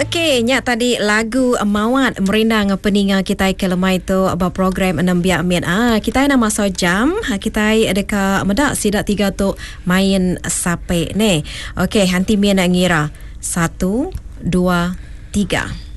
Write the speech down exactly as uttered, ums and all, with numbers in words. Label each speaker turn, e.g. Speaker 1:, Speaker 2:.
Speaker 1: Okey, nyak tadi lagu Mawat merindang peninga kita ke lemai tu abah program enam biak mian. Ah, kita nak masa jam, kita adeka medak sidak tiga tu main sape ni. Okey, hanti mian nak ngira. Satu, dua, tiga.